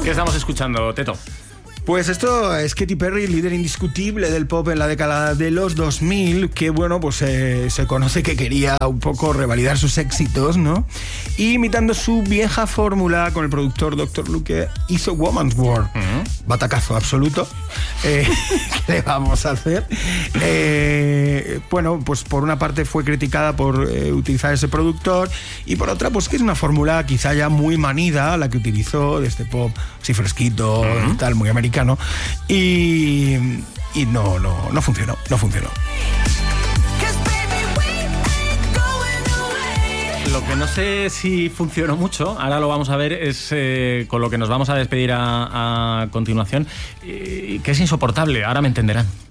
¿Qué estamos escuchando, Teto? Pues esto es Katy Perry, líder indiscutible del pop en la década de los 2000, que bueno, pues se conoce que quería un poco revalidar sus éxitos, ¿no? Y imitando su vieja fórmula con el productor Dr. Luke, hizo Woman's World. Batacazo absoluto. ¿Qué le vamos a hacer? Bueno, pues por una parte fue criticada por utilizar ese productor y por otra, pues que es una fórmula quizá ya muy manida, la que utilizó de este pop así fresquito y tal, muy americano. Y no funcionó. Lo que no sé si funcionó mucho, ahora lo vamos a ver, es con lo que nos vamos a despedir a continuación, que es insoportable, ahora me entenderán.